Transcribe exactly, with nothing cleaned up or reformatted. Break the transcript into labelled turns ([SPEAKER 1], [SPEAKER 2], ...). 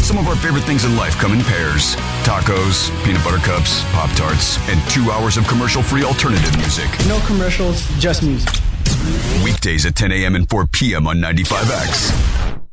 [SPEAKER 1] Some of our favorite things in life come in pairs. Tacos, peanut butter cups, Pop-Tarts, and two hours of commercial-free alternative music.
[SPEAKER 2] No commercials, just music.
[SPEAKER 1] Weekdays at ten a.m. and four p.m. on ninety-five X.